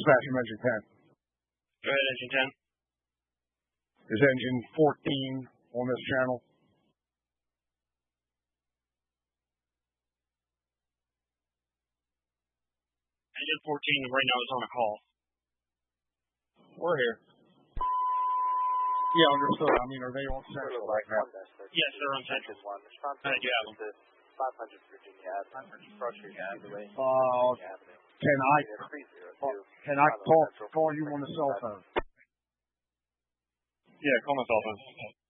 Dispatch from engine 10. Go ahead, engine 10. Is engine 14 on this channel? Engine 14 right now is on a call. We're here. Yeah, understood. I mean, are they on Central right now? Yes, they're on Central. You have them. 500 Virginia Avenue. Grocery Avenue. Can I call you on the cell phone? Yeah, call my cell phone.